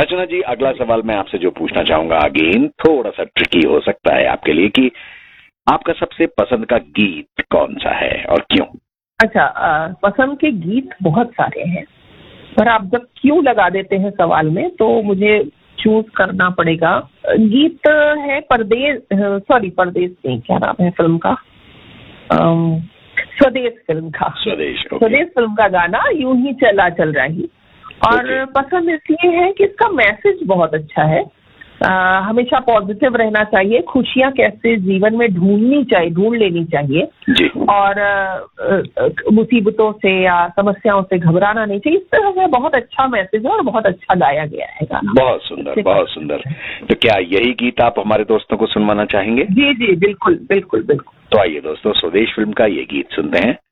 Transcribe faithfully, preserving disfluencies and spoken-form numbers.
अर्चना जी, अगला सवाल मैं आपसे जो पूछना चाहूंगा अगेन थोड़ा सा ट्रिकी हो सकता है आपके लिए कि आपका सबसे पसंद का गीत कौन सा है और क्यों? अच्छा, आ, पसंद के गीत बहुत सारे हैं, पर आप जब क्यों लगा देते हैं सवाल में तो मुझे चूज करना पड़ेगा। गीत है परदेश, सॉरी परदेश नहीं, क्या नाम है फिल्म का, अम, स्वदेश फिल्म का स्वदेश okay. स्वदेश फिल्म का गाना यूं ही चला चल रही। और okay. पसंद इसलिए है कि इसका मैसेज बहुत अच्छा है। आ, हमेशा पॉजिटिव रहना चाहिए, खुशियां कैसे जीवन में ढूंढनी चाहिए, ढूंढ लेनी चाहिए जी। और मुसीबतों से या समस्याओं से घबराना नहीं चाहिए। इस तरह से बहुत अच्छा मैसेज है और बहुत अच्छा गाया गया है गाना। बहुत सुंदर, बहुत सुंदर। तो क्या यही गीत आप हमारे दोस्तों को सुनवाना चाहेंगे? जी जी बिल्कुल बिल्कुल बिल्कुल। तो आइए दोस्तों, स्वदेश फिल्म का ये गीत सुनते हैं।